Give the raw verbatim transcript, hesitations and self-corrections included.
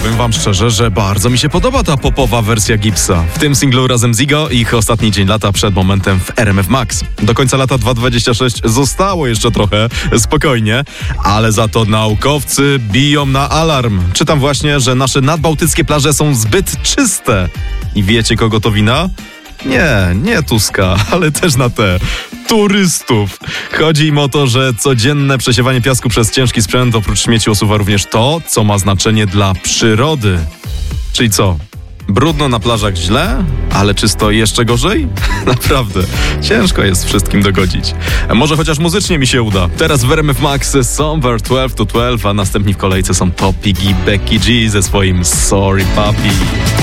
powiem wam szczerze, że bardzo mi się podoba ta popowa wersja Gibbsa. W tym singlu razem z Igo ich ostatni dzień lata przed momentem w R M F Max. Do końca lata dwa tysiące dwudziestego szóstego zostało jeszcze trochę, spokojnie, ale za to naukowcy biją na alarm. Czytam właśnie, że nasze nadbałtyckie plaże są zbyt czyste. I wiecie, kogo to wina? Nie, nie Tuska, ale też na te turystów. Chodzi im o to, że codzienne przesiewanie piasku przez ciężki sprzęt oprócz śmieci usuwa również to, co ma znaczenie dla przyrody. Czyli co? Brudno na plażach źle, ale czysto jeszcze gorzej? Naprawdę, ciężko jest wszystkim dogodzić. Może chociaż muzycznie mi się uda. Teraz w R M F Max Somewhere dwanaście to dwanaście, a następni w kolejce są Topic i Becky G ze swoim Sorry Papi.